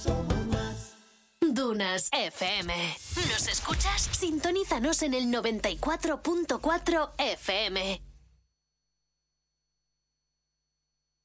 Dunas FM. ¿Nos escuchas? Sintonízanos en el 94.4 FM.